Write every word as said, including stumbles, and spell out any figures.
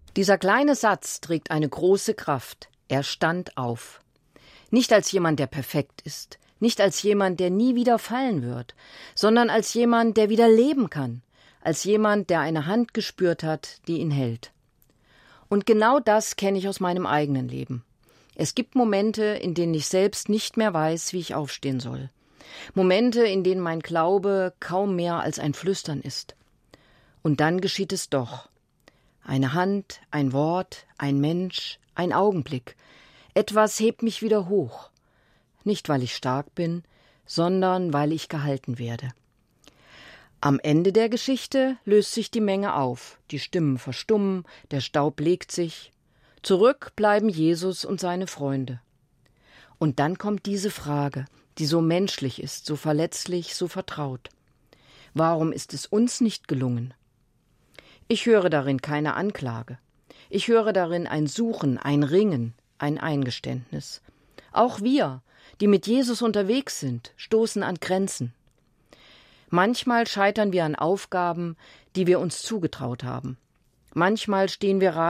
Dieser kleine Satz trägt eine große Kraft. Er stand auf. Nicht als jemand, der perfekt ist, nicht als jemand, der nie wieder fallen wird, sondern als jemand, der wieder leben kann, als jemand, der eine Hand gespürt hat, die ihn hält. Und genau das kenne ich aus meinem eigenen Leben. Es gibt Momente, in denen ich selbst nicht mehr weiß, wie ich aufstehen soll. Momente, in denen mein Glaube kaum mehr als ein Flüstern ist. Und dann geschieht es doch. Eine Hand, ein Wort, ein Mensch, ein Augenblick. Etwas hebt mich wieder hoch. Nicht, weil ich stark bin, sondern weil ich gehalten werde. Am Ende der Geschichte löst sich die Menge auf. Die Stimmen verstummen, der Staub legt sich. Zurück bleiben Jesus und seine Freunde. Und dann kommt diese Frage, die so menschlich ist, so verletzlich, so vertraut. Warum ist es uns nicht gelungen? Ich höre darin keine Anklage. Ich höre darin ein Suchen, ein Ringen, ein Eingeständnis. Auch wir, die mit Jesus unterwegs sind, stoßen an Grenzen. Manchmal scheitern wir an Aufgaben, die wir uns zugetraut haben. Manchmal stehen wir